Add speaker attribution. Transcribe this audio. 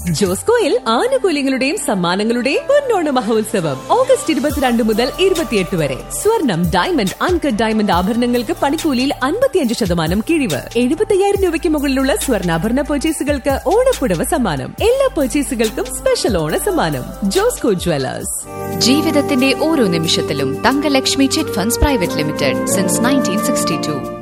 Speaker 1: ജോസ്കോയിൽ ആനുകൂല്യങ്ങളുടെയും സമ്മാനങ്ങളുടെയും പൊന്നോണ മഹോത്സവം ഓഗസ്റ്റ് 22 മുതൽ 28 വരെ. സ്വർണം, ഡയമണ്ട്, അൺകട്ട് ഡയമണ്ട് ആഭരണങ്ങൾക്ക് പണിക്കൂലിയിൽ 55% കിഴിവ്. 75,000 രൂപയ്ക്ക് മുകളിലുള്ള സ്വർണ്ണാഭരണ പർച്ചേസുകൾക്ക് ഓണപ്പുടവ സമ്മാനം. എല്ലാ പർച്ചേസുകൾക്കും സ്പെഷ്യൽ ഓണ സമ്മാനം. ജോസ്കോ ജ്വല്ലേഴ്സ്.
Speaker 2: ജീവിതത്തിന്റെ ഓരോ നിമിഷത്തിലും Thankalakshmi chit funds private limited since 1962.